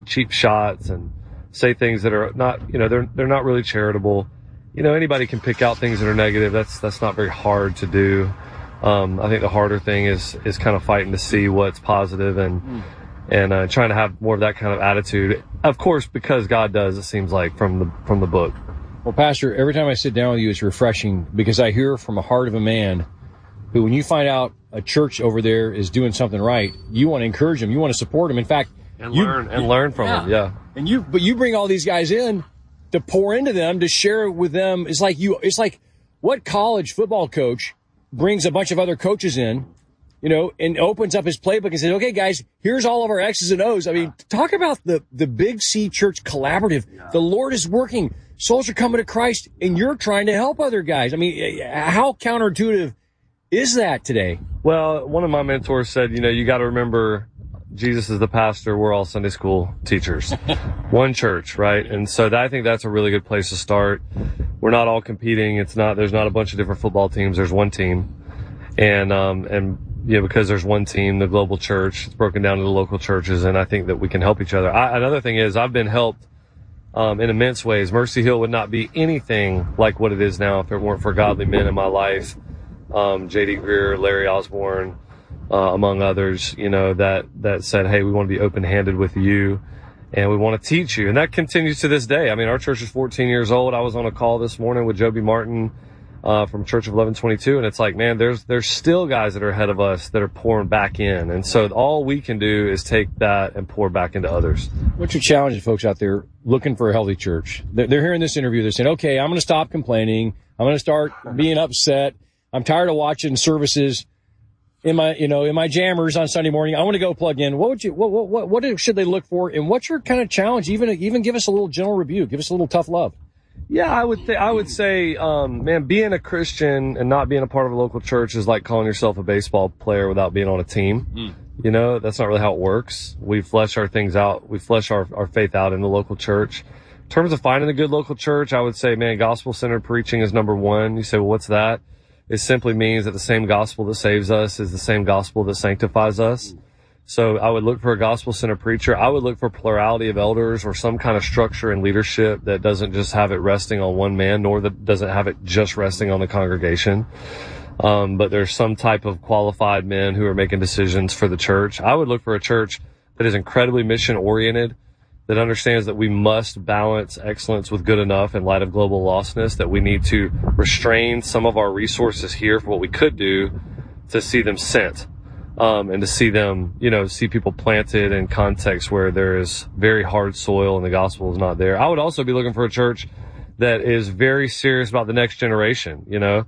cheap shots and say things that are not, they're not really charitable. Anybody can pick out things that are negative. That's not very hard to do. I think the harder thing is kind of fighting to see what's positive and trying to have more of that kind of attitude. Of course, because God does, it seems like, from the book. Well, Pastor, every time I sit down with you, it's refreshing because I hear from a heart of a man who, when you find out a church over there is doing something right, you want to encourage them, you want to support them. In fact, learn from them. Yeah. But you bring all these guys in to pour into them, to share with them. It's like what college football coach brings a bunch of other coaches in, and opens up his playbook and says, okay, guys, here's all of our X's and O's. I mean, talk about the Big C Church collaborative. Yeah. The Lord is working. Souls are coming to Christ, and you're trying to help other guys. I mean, how counterintuitive is that today? Well, one of my mentors said, you got to remember Jesus is the pastor. We're all Sunday school teachers. One church, right? And so I think that's a really good place to start. We're not all competing. There's not a bunch of different football teams. There's one team. And because there's one team, the global church, it's broken down into local churches. And I think that we can help each other. Another thing is I've been helped, in immense ways. Mercy Hill would not be anything like what it is now if it weren't for godly men in my life. J.D. Greer, Larry Osborne, among others, that said, hey, we want to be open-handed with you and we want to teach you. And that continues to this day. I mean, our church is 14 years old. I was on a call this morning with Joby Martin, from Church of 1122. And it's like, man, there's still guys that are ahead of us that are pouring back in. And so all we can do is take that and pour back into others. What's your challenge to folks out there looking for a healthy church? They're hearing this interview. They're saying, okay, I'm going to stop complaining. I'm going to start being upset. I'm tired of watching services in my jammers on Sunday morning. I want to go plug in. What should they look for? And what's your kind of challenge? Even give us a little gentle rebuke. Give us a little tough love. Yeah, I would say, man, being a Christian and not being a part of a local church is like calling yourself a baseball player without being on a team. That's not really how it works. We flesh our things out. We flesh our faith out in the local church. In terms of finding a good local church, I would say, man, gospel-centered preaching is number one. You say, well, what's that? It simply means that the same gospel that saves us is the same gospel that sanctifies us. So I would look for a gospel-centered preacher. I would look for plurality of elders or some kind of structure and leadership that doesn't just have it resting on one man, nor that doesn't have it just resting on the congregation. But there's some type of qualified men who are making decisions for the church. I would look for a church that is incredibly mission-oriented, that understands that we must balance excellence with good enough in light of global lostness, that we need to restrain some of our resources here for what we could do to see them sent. And to see them, see people planted in context where there is very hard soil and the gospel is not there. I would also be looking for a church that is very serious about the next generation.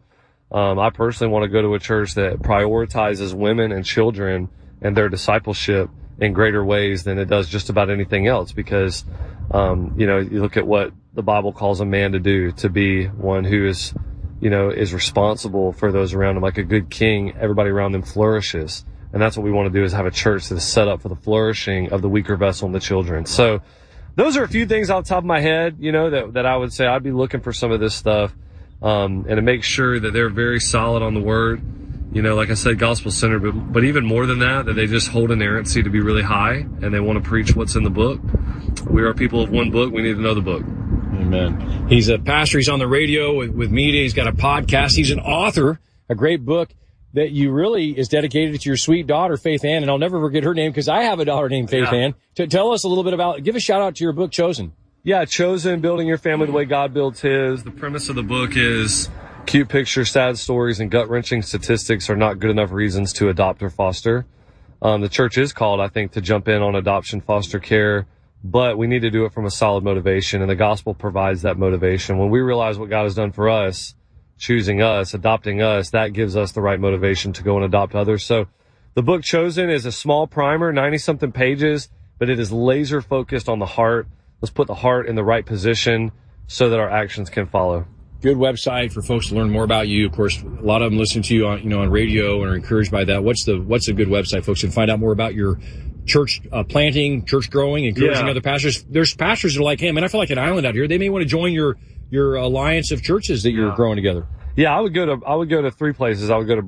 I personally want to go to a church that prioritizes women and children and their discipleship in greater ways than it does just about anything else. Because, you look at what the Bible calls a man to do, to be one who is responsible for those around him. Like a good king, everybody around them flourishes. And that's what we want to do, is have a church that is set up for the flourishing of the weaker vessel and the children. So those are a few things off the top of my head, that I would say I'd be looking for some of this stuff, and to make sure that they're very solid on the word. Like I said, gospel-centered, but even more than that they just hold inerrancy to be really high, and they want to preach what's in the book. We are people of one book. We need to know the book. Amen. He's a pastor. He's on the radio with media. He's got a podcast. He's an author, a great book that you really is dedicated to your sweet daughter, Faith Ann. And I'll never forget her name because I have a daughter named Faith Ann. Tell us a little bit give a shout out to your book, Chosen. Yeah, Chosen, Building Your Family the Way God Builds His. The premise of the book is cute pictures, sad stories, and gut-wrenching statistics are not good enough reasons to adopt or foster. The church is called, I think, to jump in on adoption, foster care, but we need to do it from a solid motivation, and the gospel provides that motivation. When we realize what God has done for us, choosing us, adopting us, that gives us the right motivation to go and adopt others. So the book Chosen is a small primer, 90-something pages, but it is laser focused on the heart. Let's put the heart in the right position so that our actions can follow. Good website for folks to learn more about you. Of course, a lot of them listen to you on radio and are encouraged by that. What's a good website, folks, can find out more about your church planting, church growing, encouraging other pastors? There's pastors that are like, hey, man, I feel like an island out here. They may want to join your alliance of churches that you're growing together. Yeah, I would go to three places. I would go to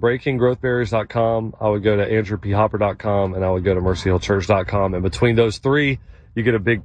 breakinggrowthbarriers.com, I would go to andrewphopper.com, and I would go to mercyhillchurch.com. And between those three, you get a big